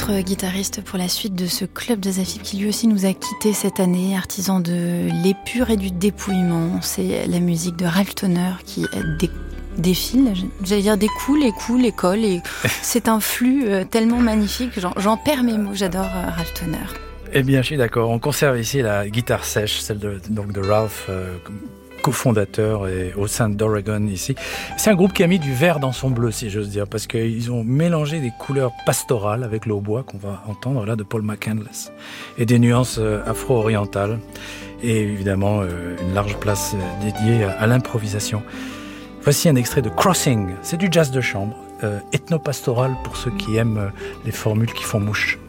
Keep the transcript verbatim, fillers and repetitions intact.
autre guitariste pour la suite de ce club Jazz Afib qui lui aussi nous a quittés cette année, artisan de l'épure et du dépouillement. C'est la musique de Ralph Towner qui dé- défile, j'allais dire découle et coule et colle. Et c'est un flux tellement magnifique, j'en, j'en perds mes mots, j'adore Ralph Towner. Eh bien, je suis d'accord. On conserve ici la guitare sèche, celle de, donc de Ralph, euh, cofondateur et au sein d'Oregon ici. C'est un groupe qui a mis du vert dans son bleu, si j'ose dire, parce qu'ils ont mélangé des couleurs pastorales avec le hautbois qu'on va entendre là de Paul McCandless et des nuances afro-orientales et évidemment euh, une large place dédiée à, à l'improvisation. Voici un extrait de Crossing. C'est du jazz de chambre, euh, ethno-pastoral pour ceux qui aiment les formules qui font mouche.